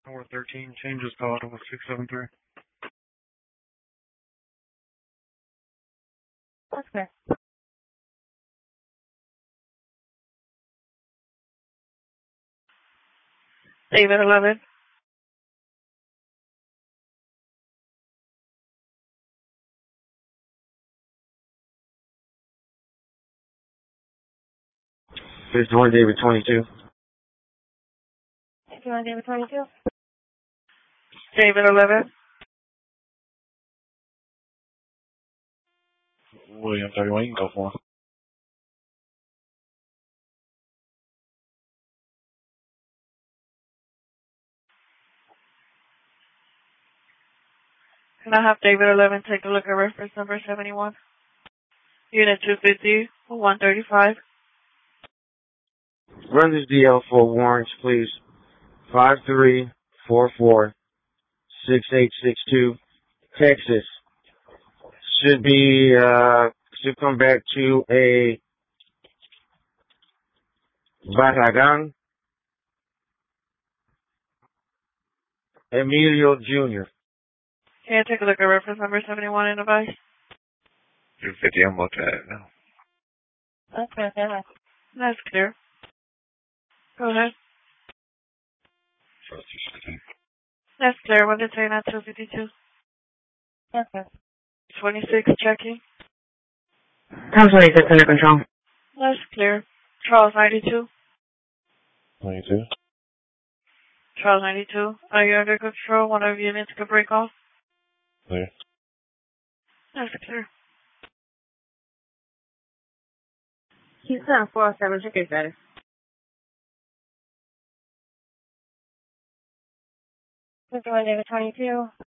Tower 13, changes called with 673. That's fair. David 11. Fifty-one, David 22. 51 David 22. David 11. William 31, you can go for him. Can I have David 11 take a look at reference number 71? Unit 250, 135. Run this DL for warrants, please. 53446862, Texas. Should come back to a Barragan Emilio Jr. Can you take a look at reference number 71 in the device? 250, I'm looking at it now. Okay, go ahead. That's clear. Go ahead. That's clear. What did it say at 252? Okay. 26 checking. Tom 26 under control. That's clear. Charles 92. 92. Charles 92. Are you under control? One of your units could break off? Clear. That's clear. Houston 407, check your status. 51 David 22.